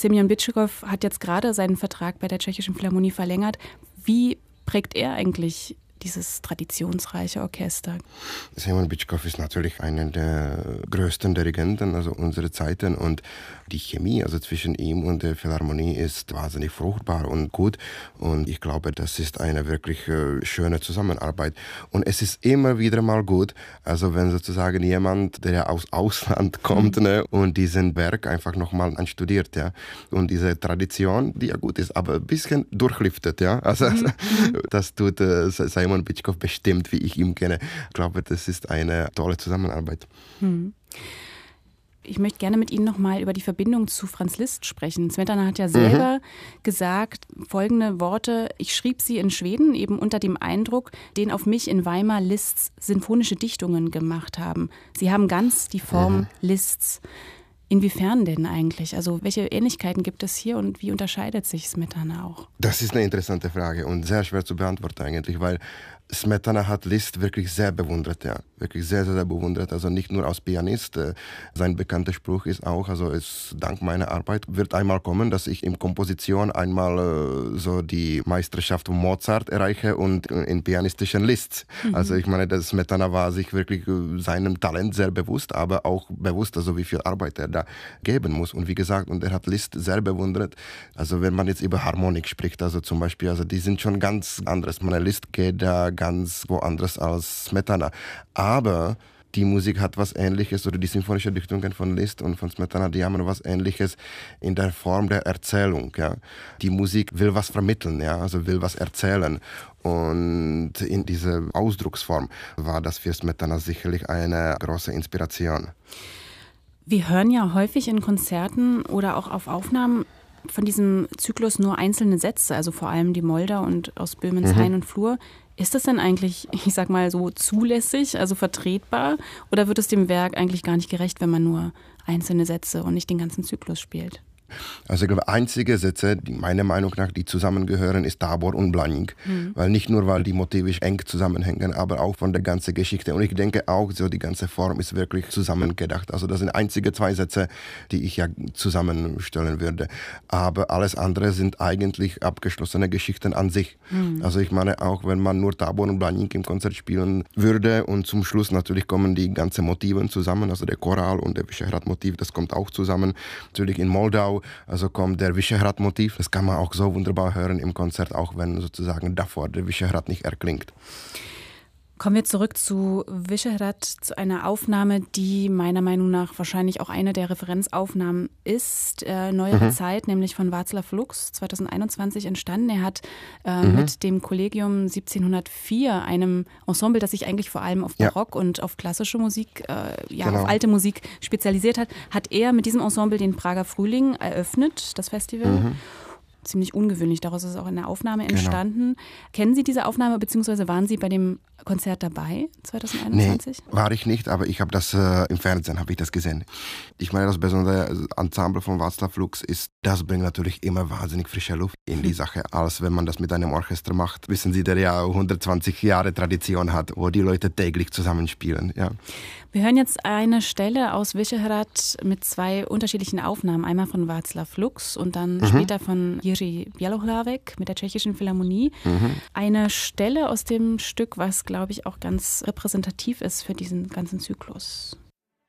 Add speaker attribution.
Speaker 1: Semyon Bitschikow hat jetzt gerade seinen Vertrag bei der Tschechischen Philharmonie verlängert. Wie prägt er eigentlich dieses traditionsreiche Orchester?
Speaker 2: Semyon Bitschikow ist natürlich einer der größten Dirigenten also unserer Zeiten und die Chemie also zwischen ihm und der Philharmonie ist wahnsinnig fruchtbar und gut und ich glaube, das ist eine wirklich schöne Zusammenarbeit und es ist immer wieder mal gut, also wenn sozusagen jemand, der aus Ausland kommt und diesen Werk einfach nochmal anstudiert, ja, und diese Tradition, die ja gut ist, aber ein bisschen durchlüftet, ja, also das tut Semyon Bitschikow bestimmt, wie ich ihn kenne. Ich glaube, das ist eine tolle Zusammenarbeit.
Speaker 1: Ich möchte gerne mit Ihnen nochmal über die Verbindung zu Franz Liszt sprechen. Smetana hat ja selber gesagt, folgende Worte: Ich schrieb sie in Schweden eben unter dem Eindruck, den auf mich in Weimar Liszts sinfonische Dichtungen gemacht haben. Sie haben ganz die Form Liszts. Inwiefern denn eigentlich? Also welche Ähnlichkeiten gibt es hier und wie unterscheidet sich Smetana auch?
Speaker 2: Das ist eine interessante Frage und sehr schwer zu beantworten eigentlich, weil Smetana hat Liszt wirklich sehr bewundert, ja. Wirklich sehr, sehr bewundert. Also nicht nur als Pianist. Sein bekannter Spruch ist auch, also es dank meiner Arbeit wird einmal kommen, dass ich in Komposition einmal so die Meisterschaft von Mozart erreiche und in pianistischen Liszt. Also ich meine, das Smetana war sich wirklich seinem Talent sehr bewusst, aber auch bewusst, also wie viel Arbeit er da geben muss. Und wie gesagt, und er hat Liszt sehr bewundert. Also wenn man jetzt über Harmonik spricht, also zum Beispiel, also die sind schon ganz anderes. Meine Liszt geht da ganz woanders als Smetana. Aber die Musik hat was Ähnliches, oder die symphonische Dichtungen von Liszt und von Smetana, die haben was Ähnliches in der Form der Erzählung. Ja. Die Musik will was vermitteln, ja, also will was erzählen. Und in dieser Ausdrucksform war das für Smetana sicherlich eine große Inspiration.
Speaker 1: Wir hören ja häufig in Konzerten oder auch auf Aufnahmen von diesem Zyklus nur einzelne Sätze, also vor allem die Moldau und aus Böhmens Hain und Flur. Ist das denn eigentlich, ich sag mal so, zulässig, also vertretbar? Oder wird es dem Werk eigentlich gar nicht gerecht, wenn man nur einzelne Sätze und nicht den ganzen Zyklus spielt?
Speaker 2: Also ich glaube, einzige Sätze, die meiner Meinung nach, die zusammengehören, ist Tabor und Blaník. Weil nicht nur, weil die motivisch eng zusammenhängen, aber auch von der ganzen Geschichte. Und ich denke auch, so die ganze Form ist wirklich zusammengedacht. Also das sind einzige zwei Sätze, die ich ja zusammenstellen würde. Aber alles andere sind eigentlich abgeschlossene Geschichten an sich. Also ich meine, auch wenn man nur Tabor und Blaník im Konzert spielen würde und zum Schluss natürlich kommen die ganzen Motiven zusammen, also der Choral und der Vyšehrad-Motiv, das kommt auch zusammen. Natürlich in Moldau, also kommt der Vyšehrad-Motiv. Das kann man auch so wunderbar hören im Konzert, auch wenn sozusagen davor der Vyšehrad nicht erklingt.
Speaker 1: Kommen wir zurück zu Vyšehrad, zu einer Aufnahme, die meiner Meinung nach wahrscheinlich auch eine der Referenzaufnahmen ist, neuere Zeit, nämlich von Václav Lux, 2021 entstanden. Er hat mit dem Collegium 1704, einem Ensemble, das sich eigentlich vor allem auf Barock und auf klassische Musik, auf alte Musik spezialisiert hat, hat er mit diesem Ensemble den Prager Frühling eröffnet, das Festival. Ziemlich ungewöhnlich, daraus ist auch eine Aufnahme entstanden. Kennen Sie diese Aufnahme, beziehungsweise waren Sie bei dem Konzert dabei 2021?
Speaker 2: Nee, war ich nicht, aber ich habe das im Fernsehen habe ich das gesehen. Ich meine, das besondere Ensemble von Václav Lux ist, das bringt natürlich immer wahnsinnig frische Luft in die Sache, als wenn man das mit einem Orchester macht. Wissen Sie, der ja 120 Jahre Tradition hat, wo die Leute täglich zusammenspielen. Ja.
Speaker 1: Wir hören jetzt eine Stelle aus Vyšehrad mit zwei unterschiedlichen Aufnahmen. Einmal von Václav Lux und dann später von Jiří Bělohlavek mit der Tschechischen Philharmonie. Eine Stelle aus dem Stück, was, glaube ich, auch ganz repräsentativ ist für diesen ganzen Zyklus.